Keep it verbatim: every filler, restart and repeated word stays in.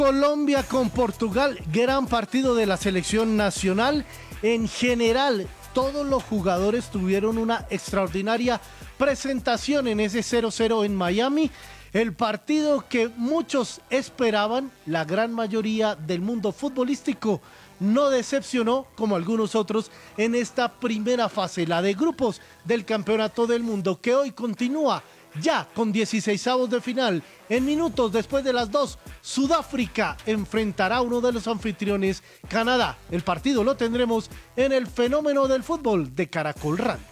Colombia con Portugal, gran partido de la selección nacional. En general, todos los jugadores tuvieron una extraordinaria presentación en ese cero cero en Miami. El partido que muchos esperaban, la gran mayoría del mundo futbolístico, no decepcionó como algunos otros en esta primera fase, la de grupos del Campeonato del Mundo, que hoy continúa ya con dieciseisavos de final. En minutos después de las dos, Sudáfrica enfrentará a uno de los anfitriones, Canadá. El partido lo tendremos en el Fenómeno del Fútbol de Caracol Radio.